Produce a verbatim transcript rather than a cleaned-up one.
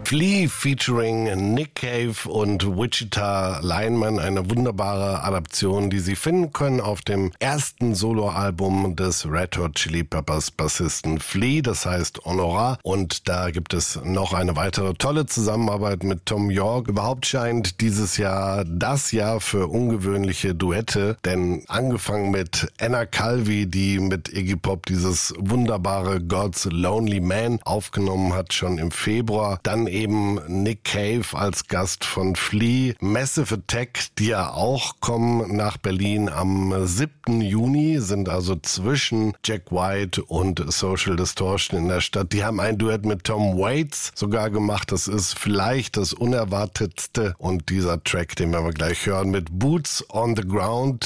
Flea featuring Nick Cave und Wichita Lineman, eine wunderbare Adaption, die Sie finden können auf dem ersten Soloalbum des Red Hot Chili Peppers Bassisten Flea, das heißt Honorar. Und da gibt es noch eine weitere tolle Zusammenarbeit mit Thom Yorke. Überhaupt scheint dieses Jahr das Jahr für ungewöhnliche Duette, denn angefangen mit Anna Calvi, die mit Iggy Pop dieses wunderbare God's Lonely Man aufgenommen hat, schon im Februar, dann eben Nick Cave als Gast von Flea, Massive Attack, die ja auch kommen nach Berlin am siebten Juni, sind also zwischen Jack White und Social Distortion in der Stadt. Die haben ein Duett mit Tom Waits sogar gemacht. Das ist vielleicht das Unerwartetste und dieser Track, den wir aber gleich hören, mit Boots on the Ground,